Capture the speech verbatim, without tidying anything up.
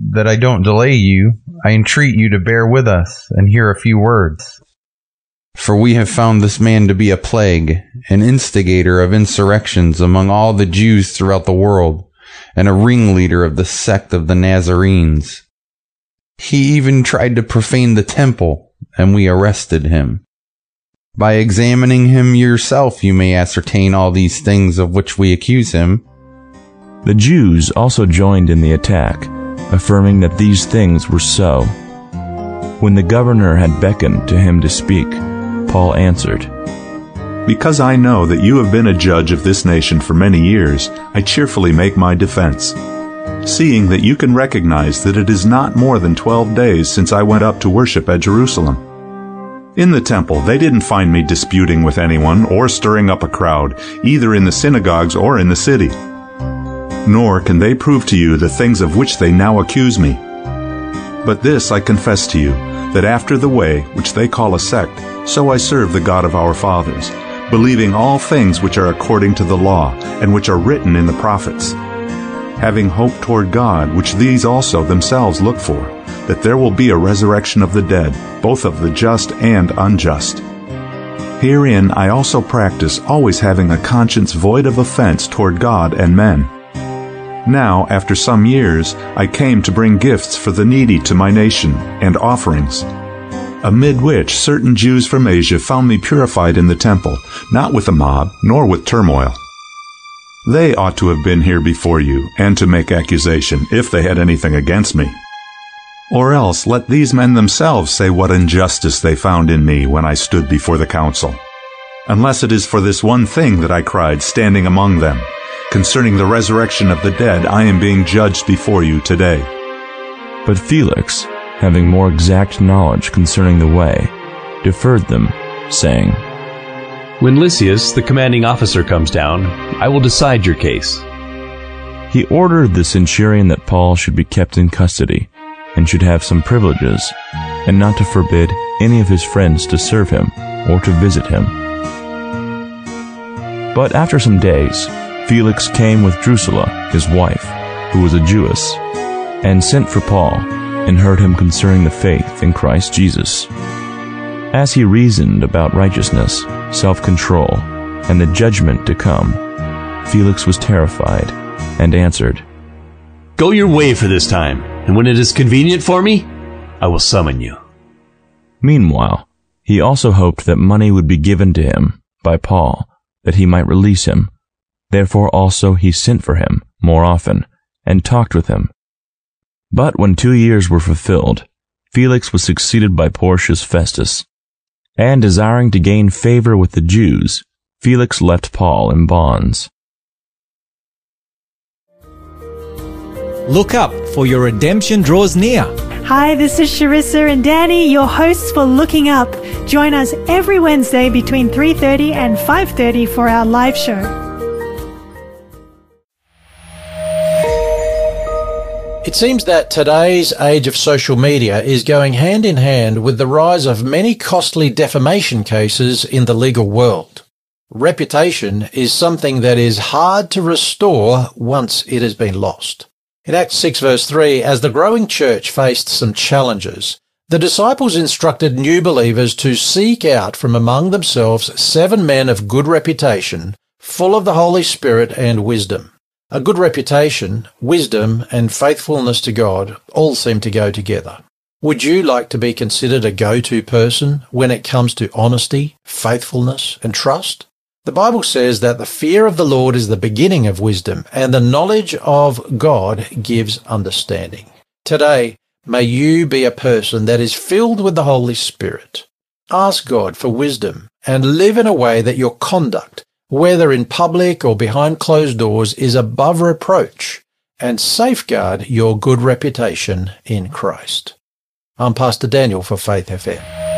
that I don't delay you, I entreat you to bear with us and hear a few words. For we have found this man to be a plague, an instigator of insurrections among all the Jews throughout the world, and a ringleader of the sect of the Nazarenes. He even tried to profane the temple, and we arrested him. By examining him yourself, you may ascertain all these things of which we accuse him. The Jews also joined in the attack, affirming that these things were so. When the governor had beckoned to him to speak, Paul answered, Because I know that you have been a judge of this nation for many years, I cheerfully make my defense, seeing that you can recognize that it is not more than twelve days since I went up to worship at Jerusalem. In the temple, they didn't find me disputing with anyone or stirring up a crowd, either in the synagogues or in the city. Nor can they prove to you the things of which they now accuse me. But this I confess to you, that after the way, which they call a sect, so I serve the God of our fathers, believing all things which are according to the law, and which are written in the prophets, having hope toward God, which these also themselves look for, that there will be a resurrection of the dead, both of the just and unjust. Herein I also practice always having a conscience void of offense toward God and men. Now, after some years, I came to bring gifts for the needy to my nation, and offerings, amid which certain Jews from Asia found me purified in the temple, not with a mob, nor with turmoil. They ought to have been here before you, and to make accusation, if they had anything against me. Or else let these men themselves say what injustice they found in me when I stood before the council. Unless it is for this one thing that I cried, standing among them, concerning the resurrection of the dead, I am being judged before you today. But Felix, having more exact knowledge concerning the way, deferred them, saying, When Lysias, the commanding officer, comes down, I will decide your case. He ordered the centurion that Paul should be kept in custody, and should have some privileges, and not to forbid any of his friends to serve him, or to visit him. But after some days, Felix came with Drusilla, his wife, who was a Jewess, and sent for Paul, and heard him concerning the faith in Christ Jesus. As he reasoned about righteousness, self-control, and the judgment to come, Felix was terrified, and answered, Go your way for this time, and when it is convenient for me, I will summon you. Meanwhile, he also hoped that money would be given to him by Paul, that he might release him. Therefore also he sent for him more often, and talked with him. But when two years were fulfilled, Felix was succeeded by Porcius Festus. And desiring to gain favor with the Jews, Felix left Paul in bonds. Look up, for your redemption draws near. Hi, this is Sharissa and Danny, your hosts for Looking Up. Join us every Wednesday between three thirty and five thirty for our live show. It seems that today's age of social media is going hand in hand with the rise of many costly defamation cases in the legal world. Reputation is something that is hard to restore once it has been lost. In Acts six verse three, as the growing church faced some challenges, the disciples instructed new believers to seek out from among themselves seven men of good reputation, full of the Holy Spirit and wisdom. A good reputation, wisdom, and faithfulness to God all seem to go together. Would you like to be considered a go-to person when it comes to honesty, faithfulness, and trust? The Bible says that the fear of the Lord is the beginning of wisdom, and the knowledge of God gives understanding. Today, may you be a person that is filled with the Holy Spirit. Ask God for wisdom and live in a way that your conduct, whether in public or behind closed doors, is above reproach, and safeguard your good reputation in Christ. I'm Pastor Daniel for Faith F M.